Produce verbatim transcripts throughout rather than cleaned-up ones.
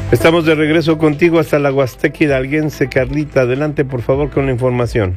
Estamos de regreso contigo hasta la Huasteca Hidalguense. Carlita, adelante por favor con la información.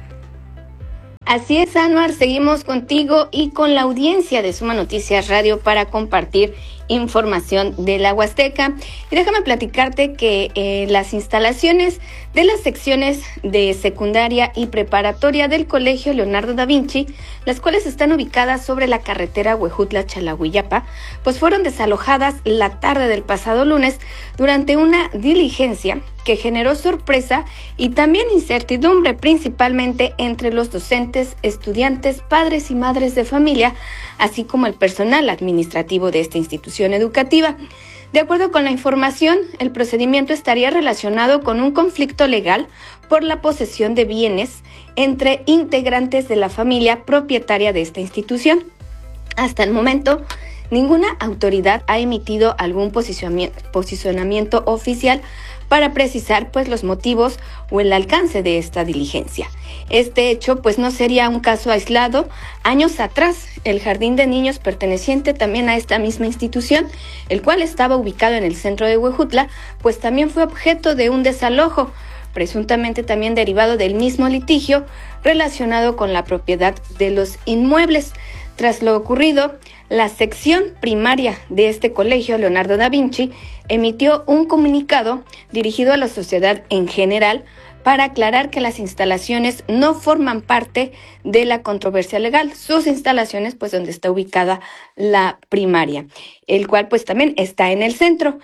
Así es, Anuar, seguimos contigo y con la audiencia de Suma Noticias Radio para compartir información de la Huasteca. Y déjame platicarte que eh, las instalaciones de las secciones de secundaria y preparatoria del Colegio Leonardo da Vinci, las cuales están ubicadas sobre la carretera Huejutla-Chalahuiyapa, pues fueron desalojadas la tarde del pasado lunes durante una diligencia que generó sorpresa y también incertidumbre, principalmente entre los docentes, estudiantes, padres y madres de familia, así como el personal administrativo de esta institución educativa. De acuerdo con la información, el procedimiento estaría relacionado con un conflicto legal por la posesión de bienes entre integrantes de la familia propietaria de esta institución. Hasta el momento, ninguna autoridad ha emitido algún posicionamiento, posicionamiento oficial para precisar pues los motivos o el alcance de esta diligencia. Este hecho pues no sería un caso aislado. Años atrás, el jardín de niños perteneciente también a esta misma institución, el cual estaba ubicado en el centro de Huejutla, pues también fue objeto de un desalojo, presuntamente también derivado del mismo litigio relacionado con la propiedad de los inmuebles. Tras lo ocurrido, la sección primaria de este colegio, Leonardo da Vinci, emitió un comunicado dirigido a la sociedad en general para aclarar que las instalaciones no forman parte de la controversia legal. Sus instalaciones, pues donde está ubicada la primaria, el cual pues también está en el centro.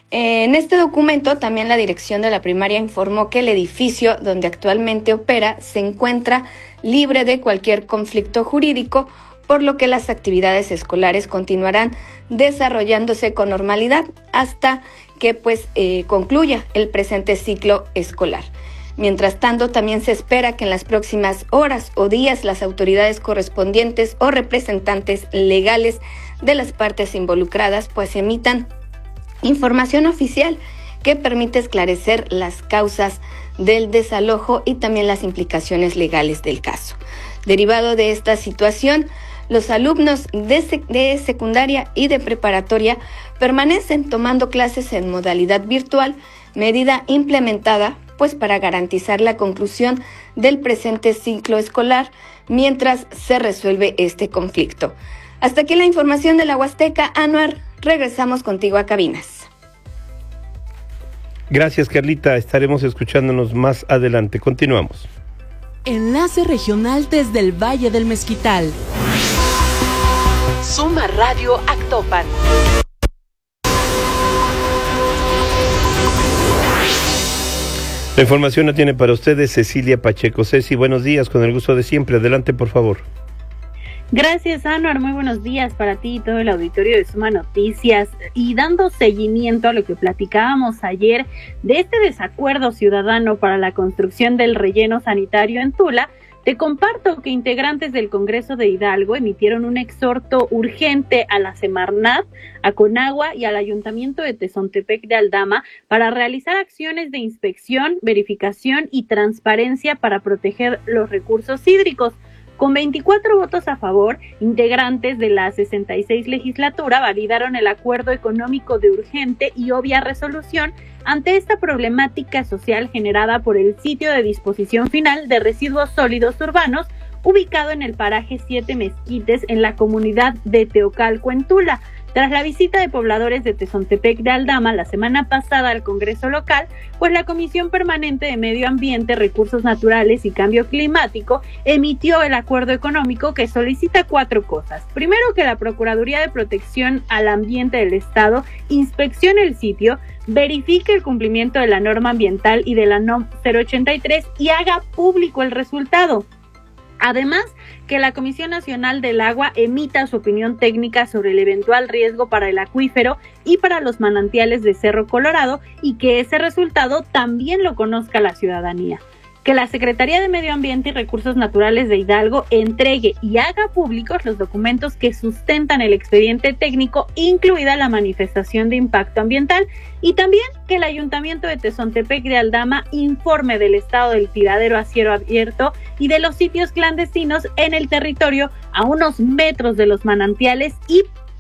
En este documento también la dirección de la primaria informó que el edificio donde actualmente opera se encuentra libre de cualquier conflicto jurídico, por lo que las actividades escolares continuarán desarrollándose con normalidad hasta que pues eh, concluya el presente ciclo escolar. Mientras tanto, también se espera que en las próximas horas o días las autoridades correspondientes o representantes legales de las partes involucradas pues emitan información oficial que permite esclarecer las causas del desalojo y también las implicaciones legales del caso. Derivado de esta situación, los alumnos de, sec- de secundaria y de preparatoria permanecen tomando clases en modalidad virtual, medida implementada pues para garantizar la conclusión del presente ciclo escolar mientras se resuelve este conflicto. Hasta aquí la información de la Huasteca. Anuar, regresamos contigo a cabinas. Gracias, Carlita. Estaremos escuchándonos más adelante. Continuamos. Enlace regional desde el Valle del Mezquital. Suma Radio Actopan. La información la tiene para ustedes Cecilia Pacheco. Ceci, buenos días, con el gusto de siempre. Adelante, por favor. Gracias, Anuar. Muy buenos días para ti y todo el auditorio de Suma Noticias. Y dando seguimiento a lo que platicábamos ayer de este desacuerdo ciudadano para la construcción del relleno sanitario en Tula, te comparto que integrantes del Congreso de Hidalgo emitieron un exhorto urgente a la Semarnat, a Conagua y al Ayuntamiento de Tezontepec de Aldama para realizar acciones de inspección, verificación y transparencia para proteger los recursos hídricos. Con veinticuatro votos a favor, integrantes de la sesenta y seis legislatura validaron el acuerdo económico de urgente y obvia resolución ante esta problemática social generada por el sitio de disposición final de residuos sólidos urbanos ubicado en el paraje Siete Mezquites en la comunidad de Teocalco en Tula. Tras la visita de pobladores de Tezontepec de Aldama la semana pasada al Congreso local, pues la Comisión Permanente de Medio Ambiente, Recursos Naturales y Cambio Climático emitió el acuerdo económico que solicita cuatro cosas. Primero, que la Procuraduría de Protección al Ambiente del Estado inspeccione el sitio, verifique el cumplimiento de la norma ambiental y de la N O M cero ochenta y tres y haga público el resultado. Además, que la Comisión Nacional del Agua emita su opinión técnica sobre el eventual riesgo para el acuífero y para los manantiales de Cerro Colorado y que ese resultado también lo conozca la ciudadanía. Que la Secretaría de Medio Ambiente y Recursos Naturales de Hidalgo entregue y haga públicos los documentos que sustentan el expediente técnico, incluida la manifestación de impacto ambiental, y también que el Ayuntamiento de Tezontepec de Aldama informe del estado del tiradero a cielo abierto y de los sitios clandestinos en el territorio a unos metros de los manantiales y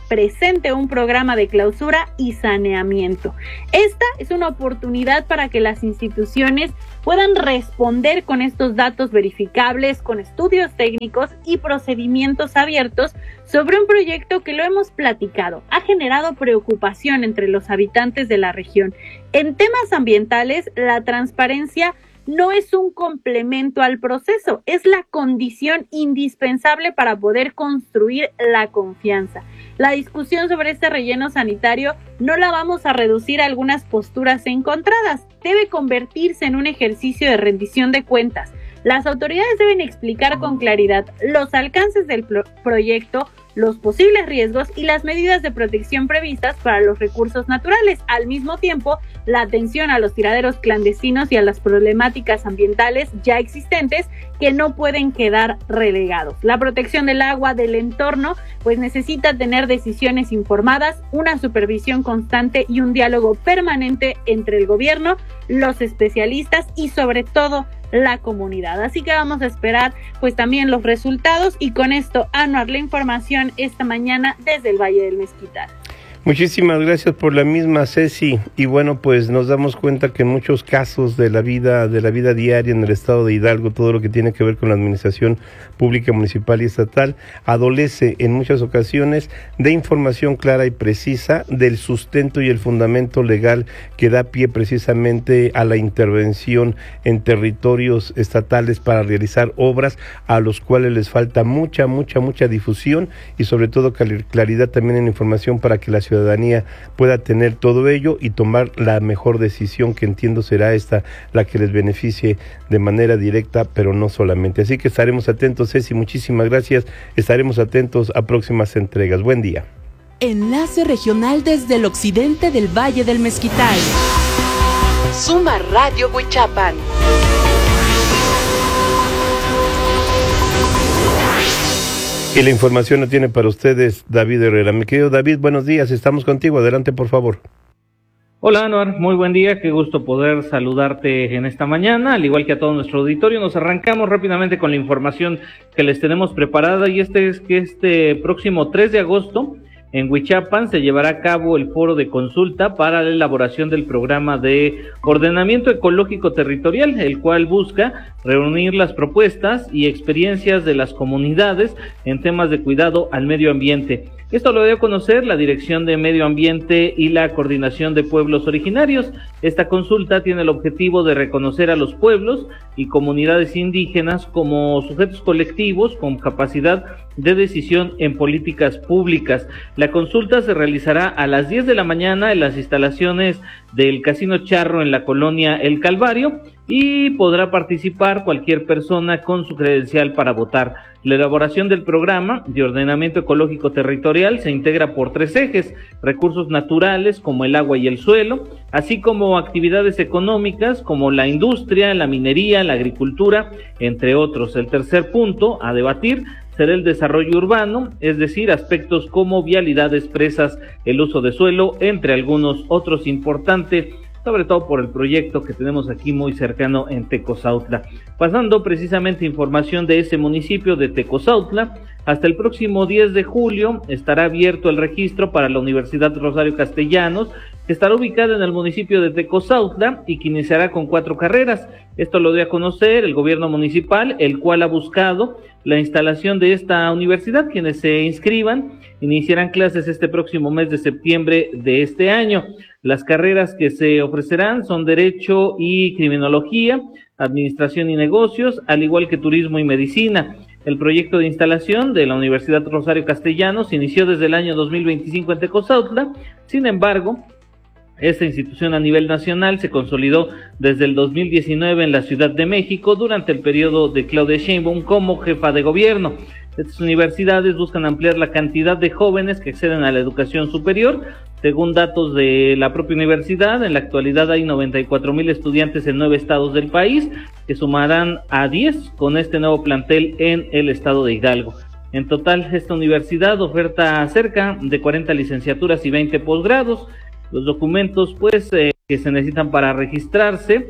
presente un programa de clausura y saneamiento. Esta es una oportunidad para que las instituciones puedan responder con estos datos verificables, con estudios técnicos y procedimientos abiertos sobre un proyecto que lo hemos platicado, ha generado preocupación entre los habitantes de la región. En temas ambientales, la transparencia no es un complemento al proceso, es la condición indispensable para poder construir la confianza. La discusión sobre este relleno sanitario no la vamos a reducir a algunas posturas encontradas, debe convertirse en un ejercicio de rendición de cuentas. Las autoridades deben explicar con claridad los alcances del pro- proyecto, los posibles riesgos y las medidas de protección previstas para los recursos naturales. Al mismo tiempo, la atención a los tiraderos clandestinos y a las problemáticas ambientales ya existentes que no pueden quedar relegados. La protección del agua, del entorno, pues necesita tener decisiones informadas, una supervisión constante y un diálogo permanente entre el gobierno, los especialistas y sobre todo la comunidad. Así que vamos a esperar pues también los resultados y con esto, Anuar, la información esta mañana desde el Valle del Mezquital. Muchísimas gracias por la misma, Ceci. Y bueno, pues nos damos cuenta que en muchos casos de la vida, de la vida diaria en el estado de Hidalgo, todo lo que tiene que ver con la administración pública, municipal y estatal, adolece en muchas ocasiones de información clara y precisa, del sustento y el fundamento legal que da pie precisamente a la intervención en territorios estatales para realizar obras a los cuales les falta mucha, mucha, mucha difusión y sobre todo claridad también en información para que la ciudad ciudadanía pueda tener todo ello y tomar la mejor decisión, que entiendo será esta la que les beneficie de manera directa, pero no solamente. Así que estaremos atentos, Ceci, muchísimas gracias, estaremos atentos a próximas entregas. Buen día. Enlace regional desde el occidente del Valle del Mezquital. Suma Radio Huichapan. Y la información la tiene para ustedes David Herrera. Mi querido David, buenos días, estamos contigo, adelante por favor. Hola Anuar, muy buen día, qué gusto poder saludarte en esta mañana, al igual que a todo nuestro auditorio. Nos arrancamos rápidamente con la información que les tenemos preparada y este es que este próximo tres de agosto en Huichapan se llevará a cabo el foro de consulta para la elaboración del programa de ordenamiento ecológico territorial, el cual busca reunir las propuestas y experiencias de las comunidades en temas de cuidado al medio ambiente. Esto lo dio a conocer la Dirección de Medio Ambiente y la Coordinación de Pueblos Originarios. Esta consulta tiene el objetivo de reconocer a los pueblos y comunidades indígenas como sujetos colectivos con capacidad de decisión en políticas públicas. La consulta se realizará a las diez de la mañana en las instalaciones del Casino Charro en la colonia El Calvario y podrá participar cualquier persona con su credencial para votar. La elaboración del programa de ordenamiento ecológico territorial se integra por tres ejes: recursos naturales como el agua y el suelo, así como actividades económicas como la industria, la minería, la agricultura, entre otros. El tercer punto a debatir será el desarrollo urbano, es decir, aspectos como vialidades, presas, el uso de suelo, entre algunos otros importantes, sobre todo por el proyecto que tenemos aquí muy cercano en Tecozautla. Pasando precisamente información de ese municipio de Tecozautla, hasta el próximo diez de julio estará abierto el registro para la Universidad Rosario Castellanos, que estará ubicada en el municipio de Tecozautla y que iniciará con cuatro carreras. Esto lo dio a conocer el gobierno municipal, el cual ha buscado la instalación de esta universidad. Quienes se inscriban iniciarán clases este próximo mes de septiembre de este año. Las carreras que se ofrecerán son Derecho y Criminología, Administración y Negocios, al igual que Turismo y Medicina. El proyecto de instalación de la Universidad Rosario Castellanos inició desde el año dos mil veinticinco en Tecozautla. Sin embargo, esta institución a nivel nacional se consolidó desde el dos mil diecinueve en la Ciudad de México durante el periodo de Claudia Sheinbaum como jefa de gobierno. Estas universidades buscan ampliar la cantidad de jóvenes que acceden a la educación superior. Según datos de la propia universidad, en la actualidad hay noventa y cuatro mil estudiantes en nueve estados del país, que sumarán a diez con este nuevo plantel en el estado de Hidalgo. En total, esta universidad oferta cerca de cuarenta licenciaturas y veinte posgrados. Los documentos pues eh, que se necesitan para registrarse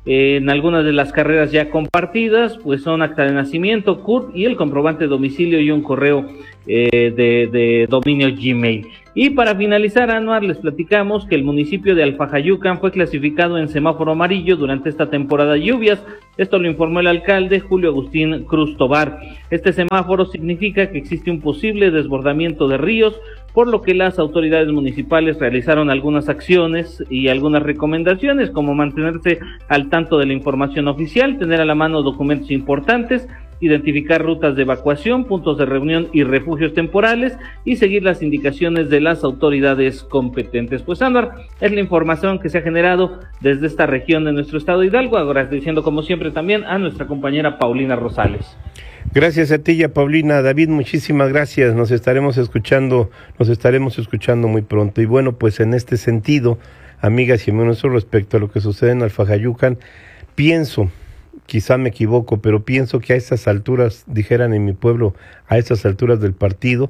Eh, en algunas de las carreras ya compartidas, pues son acta de nacimiento, C U R P y el comprobante de domicilio y un correo eh, de, de dominio Gmail. Y para finalizar, Anuar, les platicamos que el municipio de Alfajayucan fue clasificado en semáforo amarillo durante esta temporada de lluvias. Esto lo informó el alcalde Julio Agustín Cruz Tobar. Este semáforo significa que existe un posible desbordamiento de ríos, por lo que las autoridades municipales realizaron algunas acciones y algunas recomendaciones, como mantenerse al tanto de la información oficial, tener a la mano documentos importantes, identificar rutas de evacuación, puntos de reunión y refugios temporales y seguir las indicaciones de las autoridades competentes. Pues Anuar, es la información que se ha generado desde esta región de nuestro estado de Hidalgo, agradeciendo como siempre también a nuestra compañera Paulina Rosales. Gracias a ti, ya Paulina. David, muchísimas gracias. Nos estaremos escuchando, nos estaremos escuchando muy pronto. Y bueno, pues en este sentido, amigas y amigos, respecto a lo que sucede en Alfajayucan, pienso, quizá me equivoco, pero pienso que a estas alturas, dijeran en mi pueblo, a estas alturas del partido,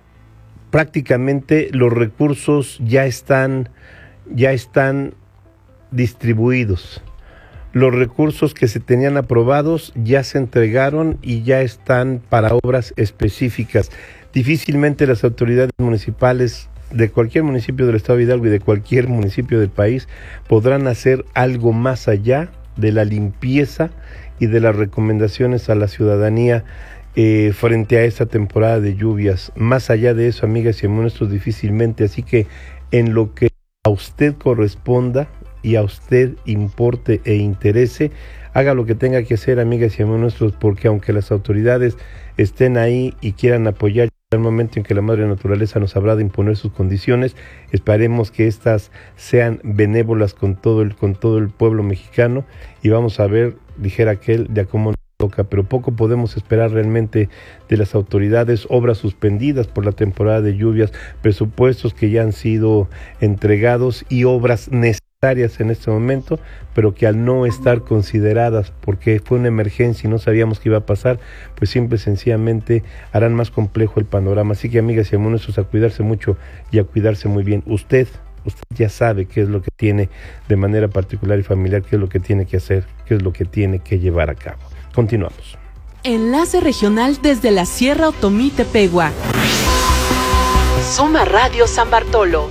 prácticamente los recursos ya están, ya están distribuidos. Los recursos que se tenían aprobados ya se entregaron y ya están para obras específicas. Difícilmente las autoridades municipales de cualquier municipio del estado de Hidalgo y de cualquier municipio del país podrán hacer algo más allá de la limpieza y de las recomendaciones a la ciudadanía eh, frente a esta temporada de lluvias. Más allá de eso, amigas y amigos, difícilmente. Así que en lo que a usted corresponda y a usted importe e interese, haga lo que tenga que hacer, amigas y amigos nuestros, porque aunque las autoridades estén ahí y quieran apoyar, en el momento en que la madre naturaleza nos habrá de imponer sus condiciones, esperemos que éstas sean benévolas con todo el, con todo el pueblo mexicano, y vamos a ver, dijera aquel, de a cómo nos toca, pero poco podemos esperar realmente de las autoridades. Obras suspendidas por la temporada de lluvias, presupuestos que ya han sido entregados y obras necesarias en este momento, pero que al no estar consideradas porque fue una emergencia y no sabíamos qué iba a pasar, pues simple y sencillamente harán más complejo el panorama. Así que, amigas y amigos nuestros, a cuidarse mucho y a cuidarse muy bien. Usted, usted ya sabe qué es lo que tiene de manera particular y familiar, qué es lo que tiene que hacer, qué es lo que tiene que llevar a cabo. Continuamos. Enlace regional desde la Sierra Otomí Tepehua. Suma Radio San Bartolo.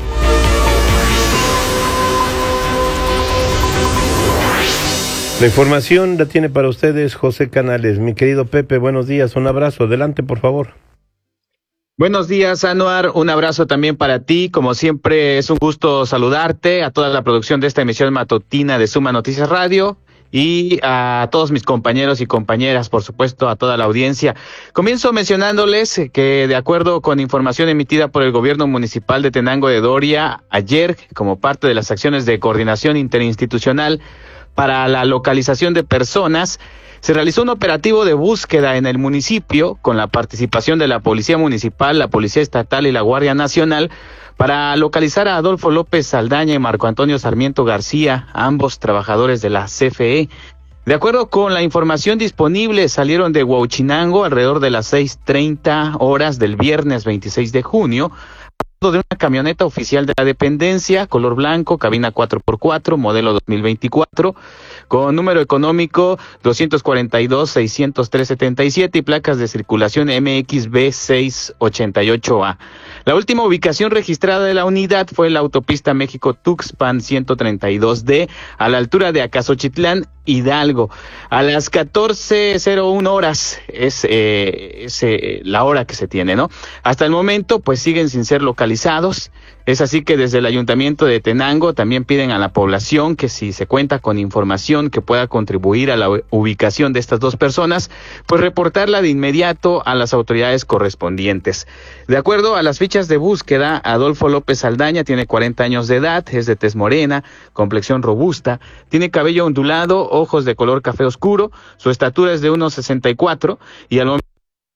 La información la tiene para ustedes José Canales. Mi querido Pepe, buenos días, un abrazo, adelante por favor. Buenos días, Anuar, un abrazo también para ti. Como siempre es un gusto saludarte, a toda la producción de esta emisión matutina de Suma Noticias Radio y a todos mis compañeros y compañeras, por supuesto a toda la audiencia. Comienzo mencionándoles que de acuerdo con información emitida por el gobierno municipal de Tenango de Doria, ayer, como parte de las acciones de coordinación interinstitucional para la localización de personas, se realizó un operativo de búsqueda en el municipio con la participación de la Policía Municipal, la Policía Estatal y la Guardia Nacional para localizar a Adolfo López Saldaña y Marco Antonio Sarmiento García, ambos trabajadores de la C F E. De acuerdo con la información disponible, salieron de Huauchinango alrededor de las seis treinta horas del viernes veintiséis de junio, de una camioneta oficial de la dependencia, color blanco, cabina cuatro por cuatro, modelo dos mil veinticuatro, con número económico doscientos cuarenta y dos, seiscientos tres setenta y siete y placas de circulación M X B seiscientos ochenta y ocho A. La última ubicación registrada de la unidad fue la autopista México-Tuxpan ciento treinta y dos D, a la altura de Acasochitlán, Hidalgo. A las catorce cero uno horas es, eh, es eh, la hora que se tiene, ¿no? Hasta el momento, pues siguen sin ser localizados. Es así que desde el Ayuntamiento de Tenango también piden a la población que si se cuenta con información que pueda contribuir a la ubicación de estas dos personas, pues reportarla de inmediato a las autoridades correspondientes. De acuerdo a las fichas de búsqueda, Adolfo López Saldaña tiene cuarenta años de edad, es de tez morena, complexión robusta, tiene cabello ondulado, ojos de color café oscuro, su estatura es de uno sesenta y cuatro y al momento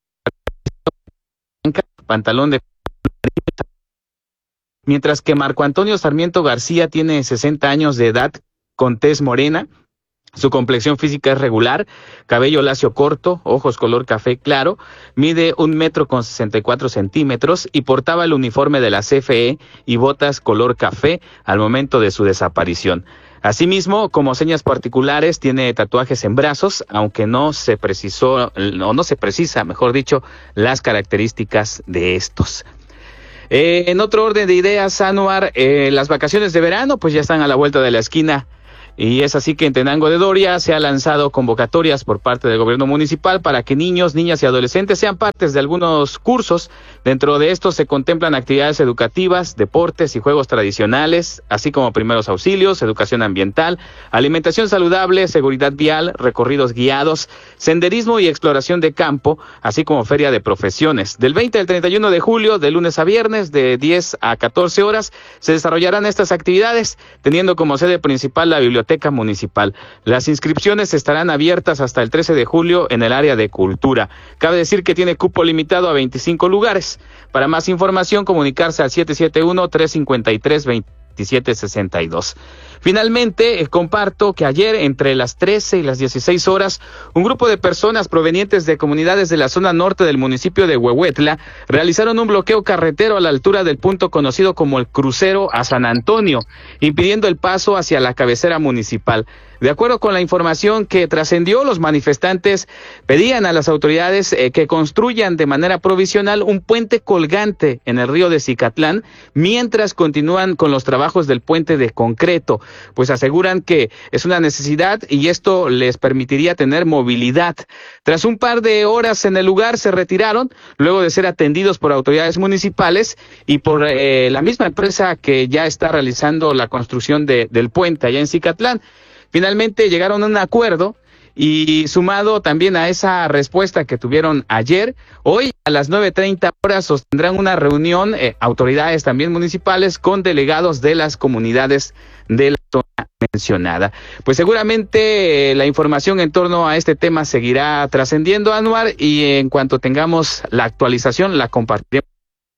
pantalón de... Mientras que Marco Antonio Sarmiento García tiene sesenta años de edad, con tez morena, Su complexión física es regular, cabello lacio corto, ojos color café claro, mide un metro con sesenta y cuatro centímetros y portaba el uniforme de la C F E y botas color café al momento de su desaparición. Asimismo, como señas particulares, tiene tatuajes en brazos, aunque no se precisó, o no se precisa, mejor dicho, las características de estos. Eh, en otro orden de ideas, Anuar, eh, las vacaciones de verano pues ya están a la vuelta de la esquina. Y es así que en Tenango de Doria se ha lanzado convocatorias por parte del gobierno municipal para que niños, niñas y adolescentes sean partes de algunos cursos. Dentro de estos se contemplan actividades educativas, deportes y juegos tradicionales, así como primeros auxilios, educación ambiental, alimentación saludable, seguridad vial, recorridos guiados, senderismo y exploración de campo, así como feria de profesiones. Del veinte al treinta y uno de julio, de lunes a viernes, de diez a catorce horas, se desarrollarán estas actividades, teniendo como sede principal la biblioteca municipal. Las inscripciones estarán abiertas hasta el trece de julio en el área de cultura. Cabe decir que tiene cupo limitado a veinticinco lugares. Para más información, comunicarse al siete siete uno, tres cinco tres, dos siete seis dos. Finalmente, eh, comparto que ayer entre las trece y las dieciséis horas, un grupo de personas provenientes de comunidades de la zona norte del municipio de Huehuetla realizaron un bloqueo carretero a la altura del punto conocido como el crucero a San Antonio, impidiendo el paso hacia la cabecera municipal. De acuerdo con la información que trascendió, los manifestantes pedían a las autoridades eh, que construyan de manera provisional un puente colgante en el río de Cicatlán, mientras continúan con los trabajos del puente de concreto, pues aseguran que es una necesidad y esto les permitiría tener movilidad. Tras un par de horas en el lugar se retiraron, luego de ser atendidos por autoridades municipales y por eh, la misma empresa que ya está realizando la construcción de, del puente allá en Cicatlán. Finalmente llegaron a un acuerdo y sumado también a esa respuesta que tuvieron ayer, hoy a las nueve treinta horas sostendrán una reunión, eh, autoridades también municipales con delegados de las comunidades de la zona mencionada. Pues seguramente eh, la información en torno a este tema seguirá trascendiendo, Anuar, y en cuanto tengamos la actualización la compartiremos.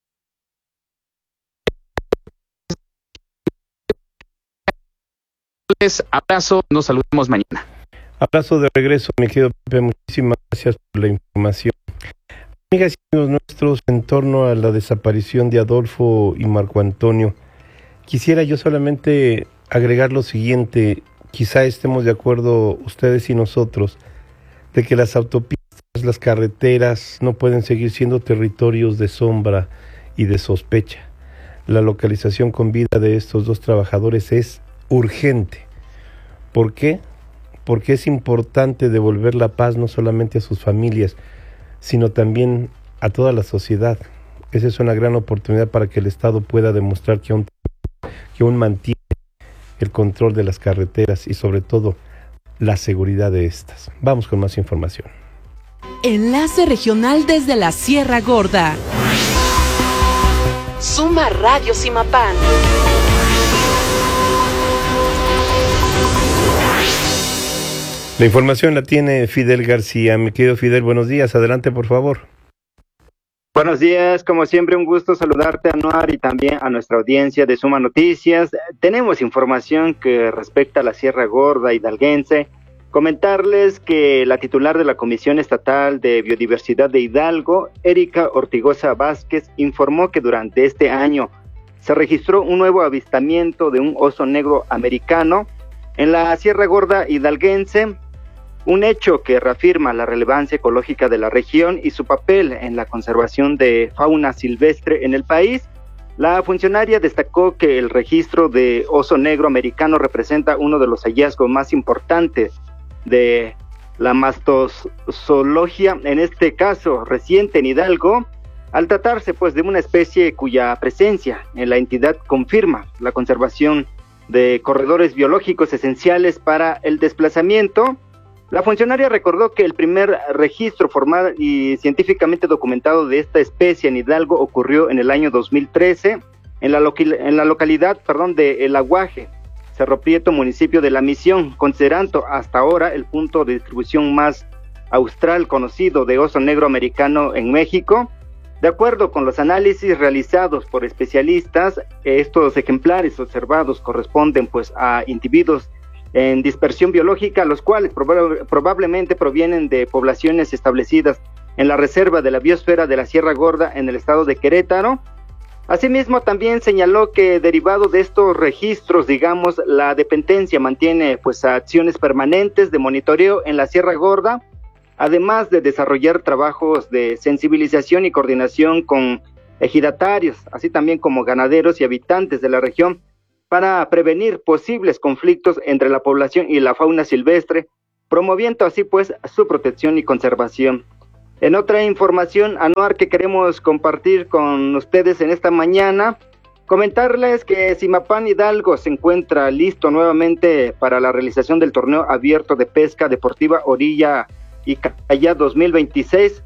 Abrazo, nos saludamos mañana. Abrazo de regreso, mi querido Pepe, muchísimas gracias por la información. Amigas y amigos nuestros, en torno a la desaparición de Adolfo y Marco Antonio, quisiera yo solamente agregar lo siguiente, quizá estemos de acuerdo ustedes y nosotros, de que las autopistas, las carreteras no pueden seguir siendo territorios de sombra y de sospecha. La localización con vida de estos dos trabajadores es urgente. ¿Por qué? Porque es importante devolver la paz no solamente a sus familias, sino también a toda la sociedad. Esa es una gran oportunidad para que el Estado pueda demostrar que aún, que aún mantiene el control de las carreteras y sobre todo la seguridad de estas. Vamos con más información. Enlace regional desde la Sierra Gorda. Suma Radio Simapán. La información la tiene Fidel García. Mi querido Fidel, buenos días. Adelante, por favor. Buenos días, como siempre un gusto saludarte, Anuar, y también a nuestra audiencia de Suma Noticias. Tenemos información que respecta a la Sierra Gorda hidalguense. Comentarles que la titular de la Comisión Estatal de Biodiversidad de Hidalgo, Erika Ortigosa Vázquez, informó que durante este año se registró un nuevo avistamiento de un oso negro americano en la Sierra Gorda hidalguense, un hecho que reafirma la relevancia ecológica de la región y su papel en la conservación de fauna silvestre en el país. La funcionaria destacó que el registro de oso negro americano representa uno de los hallazgos más importantes de la mastozoología, en este caso reciente en Hidalgo, al tratarse pues de una especie cuya presencia en la entidad confirma la conservación de corredores biológicos esenciales para el desplazamiento. La funcionaria recordó que el primer registro formal y científicamente documentado de esta especie en Hidalgo ocurrió en el año dos mil trece en la, loqui- en la localidad perdón, de El Aguaje, Cerro Prieto, municipio de La Misión, considerando hasta ahora el punto de distribución más austral conocido de oso negro americano en México. De acuerdo con los análisis realizados por especialistas, estos ejemplares observados corresponden pues a individuos en dispersión biológica, los cuales proba- probablemente provienen de poblaciones establecidas en la reserva de la biosfera de la Sierra Gorda en el estado de Querétaro. Asimismo, también señaló que derivado de estos registros, digamos, la dependencia mantiene pues acciones permanentes de monitoreo en la Sierra Gorda, además de desarrollar trabajos de sensibilización y coordinación con ejidatarios, así también como ganaderos y habitantes de la región, para prevenir posibles conflictos entre la población y la fauna silvestre, promoviendo así pues su protección y conservación. En otra información, Anuar, que queremos compartir con ustedes en esta mañana, comentarles que Zimapán Hidalgo se encuentra listo nuevamente para la realización del torneo abierto de pesca deportiva Orilla y Calla dos mil veintiséis.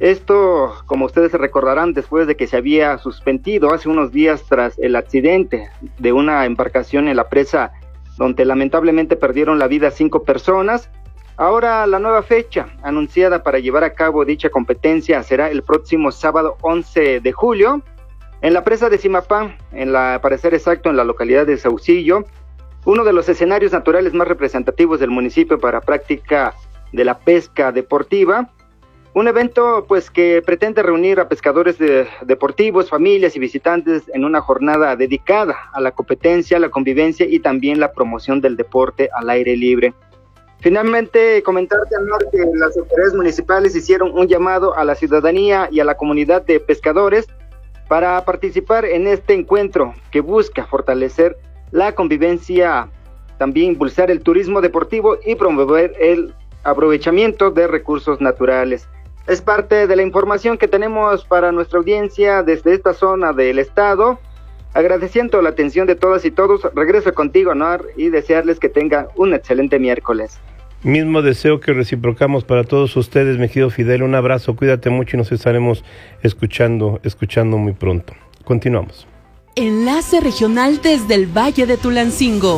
Esto, como ustedes se recordarán, después de que se había suspendido hace unos días tras el accidente de una embarcación en la presa, donde lamentablemente perdieron la vida cinco personas. Ahora la nueva fecha anunciada para llevar a cabo dicha competencia será el próximo sábado once de julio en la presa de Zimapán, en la, para ser exacto, en la localidad de Saucillo, uno de los escenarios naturales más representativos del municipio para práctica de la pesca deportiva. Un evento pues que pretende reunir a pescadores de, deportivos, familias y visitantes en una jornada dedicada a la competencia, la convivencia y también la promoción del deporte al aire libre. Finalmente, comentarte, Anuar, que las autoridades municipales hicieron un llamado a la ciudadanía y a la comunidad de pescadores para participar en este encuentro que busca fortalecer la convivencia, también impulsar el turismo deportivo y promover el aprovechamiento de recursos naturales. Es parte de la información que tenemos para nuestra audiencia desde esta zona del estado. Agradeciendo la atención de todas y todos, regreso contigo, Anuar, y desearles que tengan un excelente miércoles. Mismo deseo que reciprocamos para todos ustedes, mi querido Fidel. Un abrazo, cuídate mucho y nos estaremos escuchando, escuchando muy pronto. Continuamos. Enlace regional desde el Valle de Tulancingo.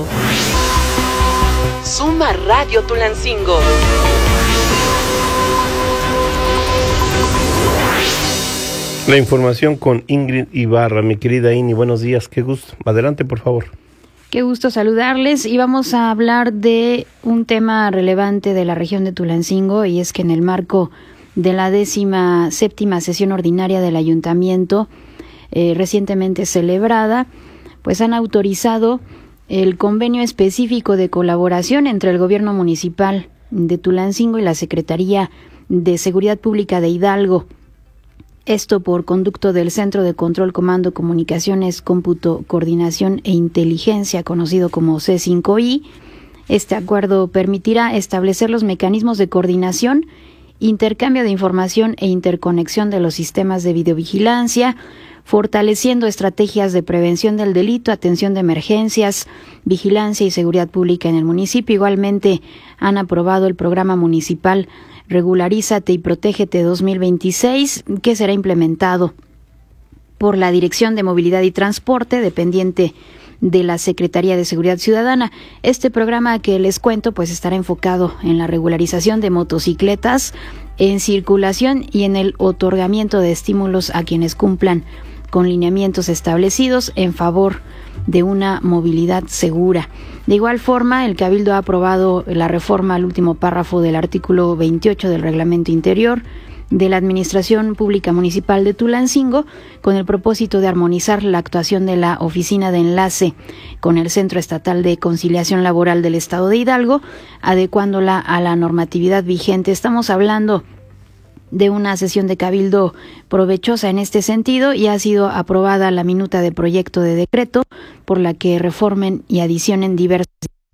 Suma Radio Tulancingo. La información con Ingrid Ibarra, mi querida Ini, buenos días, qué gusto. Adelante, por favor. Qué gusto saludarles y vamos a hablar de un tema relevante de la región de Tulancingo, y es que en el marco de la décima séptima sesión ordinaria del ayuntamiento eh, recientemente celebrada, pues han autorizado el convenio específico de colaboración entre el gobierno municipal de Tulancingo y la Secretaría de Seguridad Pública de Hidalgo. Esto por conducto del Centro de Control, Comando, Comunicaciones, Cómputo, Coordinación e Inteligencia, conocido como C cinco I. Este acuerdo permitirá establecer los mecanismos de coordinación, intercambio de información e interconexión de los sistemas de videovigilancia, fortaleciendo estrategias de prevención del delito, atención de emergencias, vigilancia y seguridad pública en el municipio. Igualmente han aprobado el programa municipal Regularízate y Protégete dos mil veintiséis, que será implementado por la Dirección de Movilidad y Transporte, dependiente de la Secretaría de Seguridad Ciudadana. Este programa que les cuento pues estará enfocado en la regularización de motocicletas en circulación y en el otorgamiento de estímulos a quienes cumplan con lineamientos establecidos en favor de una movilidad segura. De igual forma, el Cabildo ha aprobado la reforma al último párrafo del artículo veintiocho del Reglamento Interior de la Administración Pública Municipal de Tulancingo, con el propósito de armonizar la actuación de la Oficina de Enlace con el Centro Estatal de Conciliación Laboral del Estado de Hidalgo, adecuándola a la normatividad vigente. Estamos hablando de una sesión de cabildo provechosa en este sentido, y ha sido aprobada la minuta de proyecto de decreto por la que reformen y adicionen diversas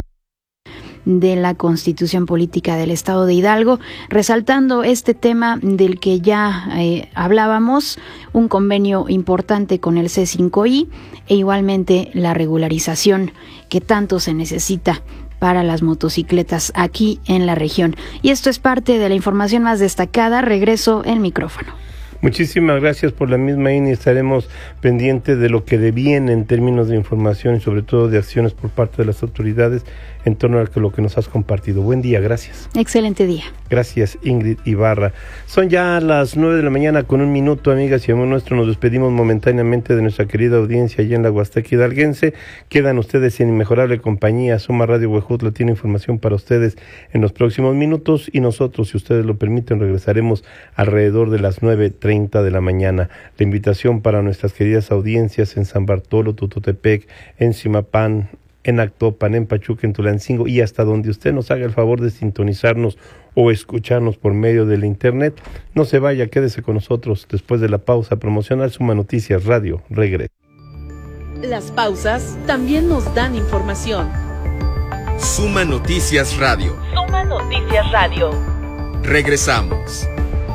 de la Constitución Política del Estado de Hidalgo, resaltando este tema del que ya eh, hablábamos, un convenio importante con el C cinco I e igualmente la regularización que tanto se necesita para las motocicletas aquí en la región. Y esto es parte de la información más destacada. Regreso el micrófono. Muchísimas gracias por la misma, Ini. Estaremos pendientes de lo que deviene en términos de información y sobre todo de acciones por parte de las autoridades en torno a lo que nos has compartido. Buen día, gracias. Excelente día. Gracias, Ingrid Ibarra. Son ya las nueve de la mañana con un minuto, amigas y amigos nuestros. Nos despedimos momentáneamente de nuestra querida audiencia allá en la Huasteca hidalguense. Quedan ustedes en inmejorable compañía. Suma Radio Huejutla tiene información para ustedes en los próximos minutos y nosotros, si ustedes lo permiten, regresaremos alrededor de las nueve treinta de la mañana. La invitación para nuestras queridas audiencias en San Bartolo, Tututepec, en Simapán, en Actopan, en Pachuca, en Tulancingo y hasta donde usted nos haga el favor de sintonizarnos o escucharnos por medio de la internet. No se vaya, quédese con nosotros después de la pausa promocional. Suma Noticias Radio regresa. Las pausas también nos dan información. Suma Noticias Radio. Suma Noticias Radio. Regresamos.